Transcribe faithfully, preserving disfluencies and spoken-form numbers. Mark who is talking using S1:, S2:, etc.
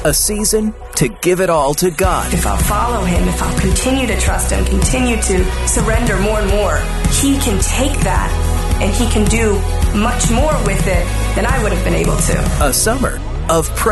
S1: A season to give it all to God.
S2: If I'll follow him, if I'll continue to trust him, continue to surrender more and more, he can take that and he can do much more with it than I would have been able to.
S1: A summer of prayer.